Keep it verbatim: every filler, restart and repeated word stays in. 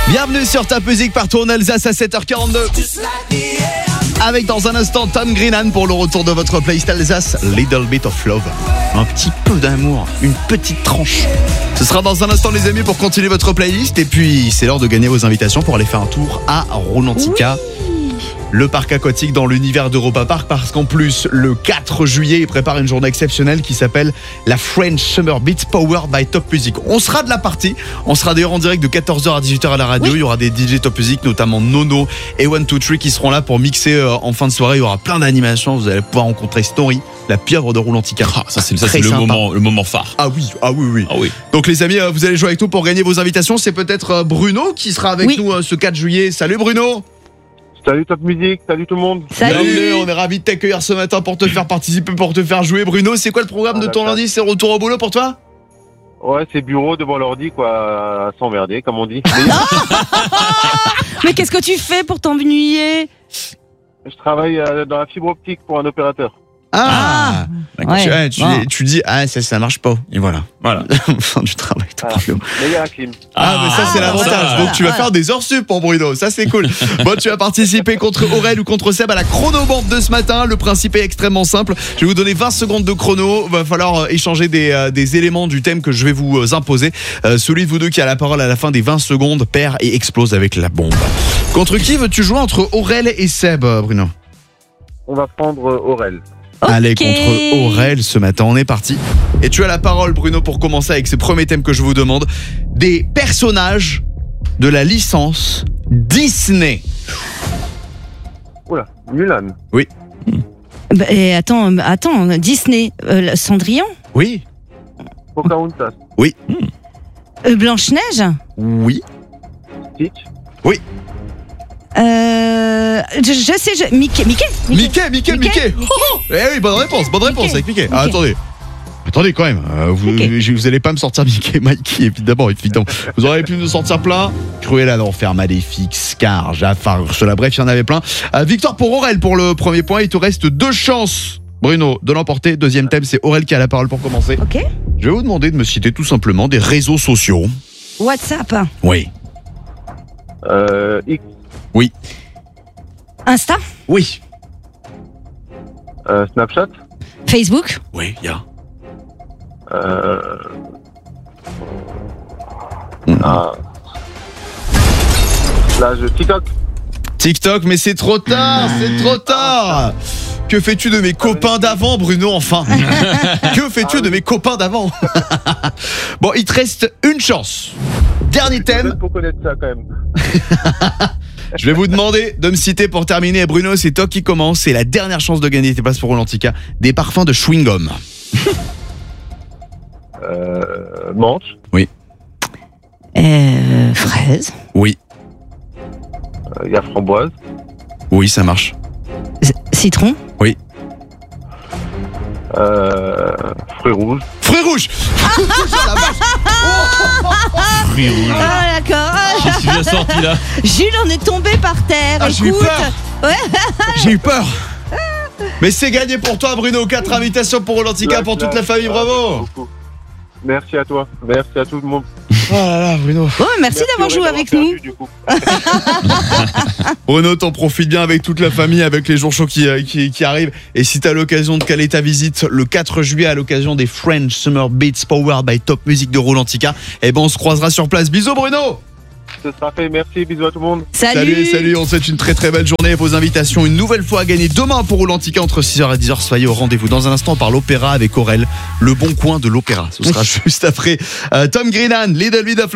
Bienvenue sur Top Music partout en Alsace à sept heures quarante-deux. Avec dans un instant Tom Greenan pour le retour de votre playlist Alsace, Little Bit of Love. Un petit peu d'amour, une petite tranche. Ce sera dans un instant les amis pour continuer votre playlist. Et puis c'est l'heure de gagner vos invitations pour aller faire un tour à Rolantica. Oui. Le parc aquatique dans l'univers d'Europa Park, parce qu'en plus le quatre juillet il prépare une journée exceptionnelle qui s'appelle la French Summer Beats Powered by Top Music. On sera de la partie, on sera d'ailleurs en direct de quatorze heures à dix-huit heures à la radio. Oui. Il y aura des D J Top Music, notamment Nono et one two three qui seront là pour mixer euh, en fin de soirée. Il y aura plein d'animations, vous allez pouvoir rencontrer Story, la pieuvre de Rolantica. Ah, ça c'est, ça, c'est le, moment, le moment phare. Ah oui, ah oui, oui. Ah oui. Donc les amis, euh, vous allez jouer avec nous pour gagner vos invitations. C'est peut-être euh, Bruno qui sera avec oui. nous euh, ce quatre juillet. Salut Bruno. Salut Top Music, salut tout le monde. Salut. Bienvenue, on est ravis de t'accueillir ce matin pour te faire participer, pour te faire jouer. Bruno, c'est quoi le programme ah, de ton lundi? C'est retour au boulot pour toi? Ouais, c'est bureau devant l'ordi, quoi, à s'emmerder, comme on dit. Mais qu'est-ce que tu fais pour t'ennuyer? Je travaille dans la fibre optique pour un opérateur. Ah, ah ouais. tu, tu, bon. tu dis ah ça ça marche pas et voilà voilà fin du travail tout ah, mais il y a la clim. Ah, ah mais ça c'est ah, l'avantage ça, donc tu vas ouais. faire des heures sup pour Bruno, ça c'est cool. Bon, tu vas participer contre Aurel ou contre Seb à la chronobande de ce matin. Le principe est extrêmement simple, je vais vous donner vingt secondes de chrono, va falloir échanger des, euh, des éléments du thème que je vais vous euh, imposer. euh, celui de vous deux qui a la parole à la fin des vingt secondes perd et explose avec la bombe. Contre qui veux-tu jouer entre Aurel et Seb, Bruno? On va prendre Aurel. Okay. Allez, contre Aurel ce matin, on est parti. Et tu as la parole Bruno pour commencer avec ce premier thème que je vous demande. Des personnages de la licence Disney. Oula, Mulan. Oui. Bah, et attends, attends, Disney, euh, Cendrillon. Oui. Pocahontas. Oui. Euh, Blanche-Neige. Oui. Stitch. Oui. Euh, je, je sais, je, Mickey, Mickey, Mickey, Mickey, Mickey. Mickey. Oh, oh. Eh oui, bonne réponse, bonne réponse Mickey. Avec Mickey. Ah, attendez, attendez quand même. Euh, vous, okay. vous allez pas me sortir Mickey, Mikey, évidemment, évidemment. Vous auriez pu nous sortir plein. Cruella d'Enfer, Maléfique, Scar, Jafar, Ursula. Bref, il y en avait plein. Euh, victoire pour Aurel pour le premier point. Il te reste deux chances, Bruno, de l'emporter. Deuxième thème, c'est Aurel qui a la parole pour commencer. Ok. Je vais vous demander de me citer tout simplement des réseaux sociaux. WhatsApp. Oui. Euh, X. Oui. Insta. Oui. Euh, Snapchat. Facebook. Oui, il y a. Euh... Mmh. Ah. Là, je... TikTok. TikTok, mais c'est trop tard, c'est trop tard. Que fais-tu de mes copains d'avant, Bruno, enfin? Que fais-tu ah, de oui. mes copains d'avant? Bon, il te reste une chance. Dernier thème. Pour connaître ça, quand même. Je vais vous demander de me citer pour terminer. Bruno, c'est toi qui commence. C'est la dernière chance de gagner tes places pour Rolantica. Des parfums de chewing-gum. euh, menthe. Oui. Euh, fraise. Oui. Il euh, y a framboise. Oui, ça marche. C- citron. Oui. Euh, fruits rouges. Fruits rouges. Fruits rouges, la vache. Fruits rouges. Ah d'accord. Qu'est-ce qu'il a sorti là? Jules en est tombé par terre. Ah, Écoute. j'ai eu peur. Ouais. J'ai eu peur. Mais c'est gagné pour toi, Bruno. Quatre invitations pour Rolantica pour toute la famille. Bravo. Merci à toi. Merci à tout le monde. Oh là là, Bruno. Oh, merci, merci d'avoir joué avec nous. Du coup. Bruno, t'en profites bien avec toute la famille, avec les jours chauds qui, qui, qui arrivent. Et si t'as l'occasion de caler ta visite le quatre juillet à l'occasion des French Summer Beats Powered by Top Music de Rolantica, eh ben on se croisera sur place. Bisous, Bruno. Ce sera fait, merci, bisous à tout le monde. Salut. Salut, salut, on te souhaite une très très belle journée. Vos invitations une nouvelle fois à gagner demain pour Rolantica entre six heures et dix heures. Soyez au rendez-vous. Dans un instant, on parle opéra avec Aurel, le bon coin de l'opéra. Ce sera juste après euh, Tom Greenan, Little Bit of Love.